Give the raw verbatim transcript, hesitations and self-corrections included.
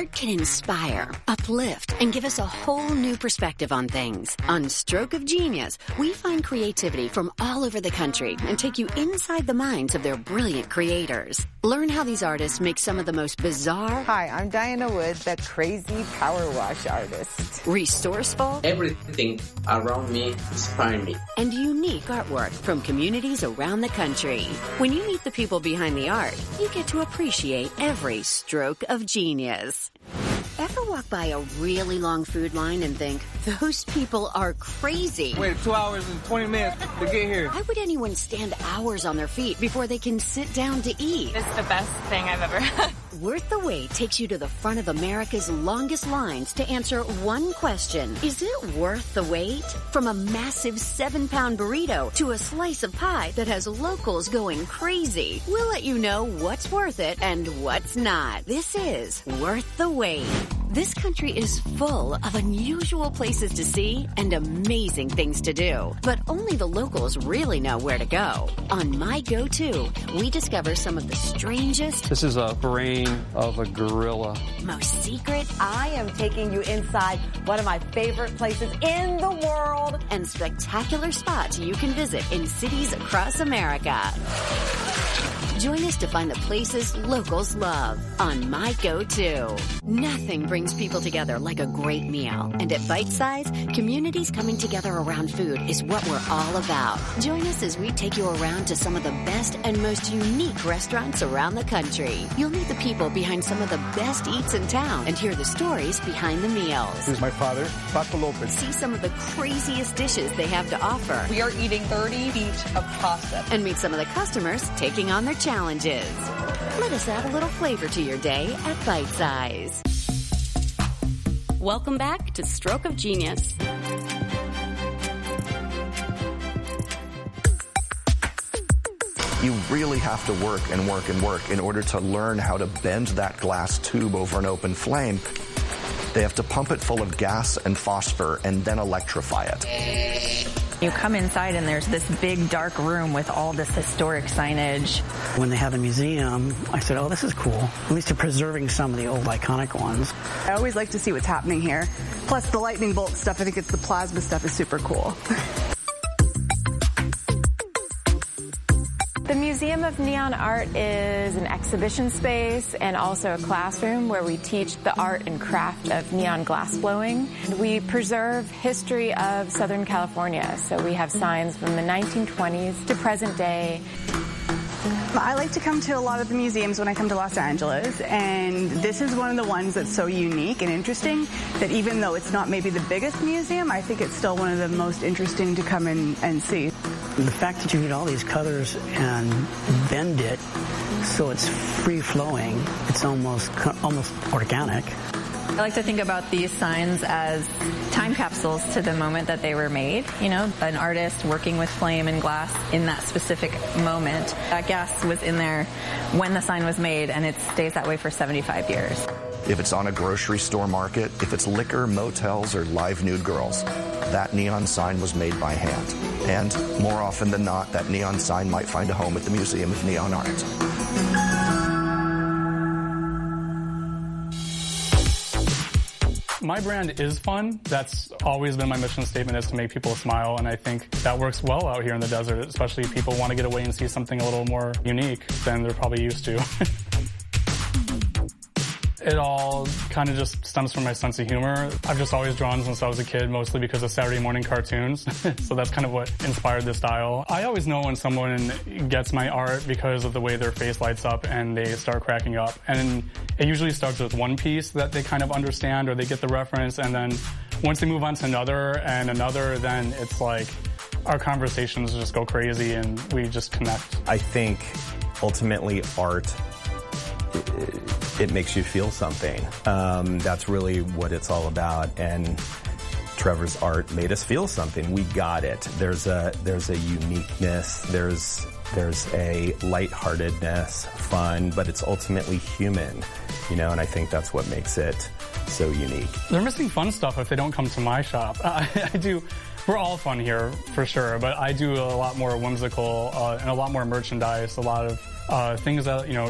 Art can inspire, uplift, and give us a whole new perspective on things. On Stroke of Genius, we find creativity from all over the country and take you inside the minds of their brilliant creators. Learn how these artists make some of the most bizarre... Hi, I'm Diana Wood, the crazy power wash artist. Resourceful... Everything around me inspires me. And unique artwork from communities around the country. When you meet the people behind the art, you get to appreciate every stroke of genius. Ever walk by a really long food line and think, those people are crazy? Wait two hours and twenty minutes to get here. Why would anyone stand hours on their feet before they can sit down to eat? It's the best thing I've ever had. Worth the Wait takes you to the front of America's longest lines to answer one question. Is it worth the wait? From a massive seven-pound burrito to a slice of pie that has locals going crazy, we'll let you know what's worth it and what's not. This is Worth the Wait. This country is full of unusual places to see and amazing things to do, but only the locals really know where to go. On My Go-To, we discover some of the strangest... This is a brain of a gorilla. Most secret... I am taking you inside one of my favorite places in the world. And spectacular spots you can visit in cities across America. Join us to find the places locals love on My Go-To. Nothing brings people together like a great meal. And at Bite Size, communities coming together around food is what we're all about. Join us as we take you around to some of the best and most unique restaurants around the country. You'll meet the people behind some of the best eats in town and hear the stories behind the meals. This is my father, Paco Lopez. See some of the craziest dishes they have to offer. We are eating thirty feet of pasta. And meet some of the customers taking on their challenges. Let us add a little flavor to your day at Bite Size. Welcome back to Stroke of Genius. You really have to work and work and work in order to learn how to bend that glass tube over an open flame. They have to pump it full of gas and phosphor and then electrify it. You come inside and there's this big dark room with all this historic signage. When they have a museum, I said, oh, this is cool. At least they're preserving some of the old iconic ones. I always like to see what's happening here. Plus the lightning bolt stuff, I think it's the plasma stuff is super cool. The Museum of Neon Art is an exhibition space and also a classroom where we teach the art and craft of neon glass blowing. We preserve history of Southern California, so we have signs from the nineteen twenties to present day. I like to come to a lot of the museums when I come to Los Angeles, and this is one of the ones that's so unique and interesting that even though it's not maybe the biggest museum, I think it's still one of the most interesting to come in and see. The fact that you get all these colors and bend it so it's free-flowing, it's almost almost organic. I like to think about these signs as time capsules to the moment that they were made. You know, an artist working with flame and glass in that specific moment. That gas was in there when the sign was made, and it stays that way for seventy-five years. If it's on a grocery store market, if it's liquor, motels, or live nude girls, that neon sign was made by hand. And more often than not, that neon sign might find a home at the Museum of Neon Art. My brand is fun. That's always been my mission statement, is to make people smile, and I think that works well out here in the desert, especially if people want to get away and see something a little more unique than they're probably used to. It all kind of just stems from my sense of humor. I've just always drawn since I was a kid, mostly because of Saturday morning cartoons. So that's kind of what inspired this style. I always know when someone gets my art because of the way their face lights up and they start cracking up. And it usually starts with one piece that they kind of understand or they get the reference. And then once they move on to another and another, then it's like our conversations just go crazy and we just connect. I think ultimately art, it makes you feel something. Um, that's really what it's all about. And Trevor's art made us feel something. We got it. There's a there's a uniqueness. There's there's a lightheartedness, fun, but it's ultimately human. You know, and I think that's what makes it so unique. They're missing fun stuff if they don't come to my shop. I, I do. We're all fun here for sure, but I do a lot more whimsical uh, and a lot more merchandise. A lot of uh, things that you know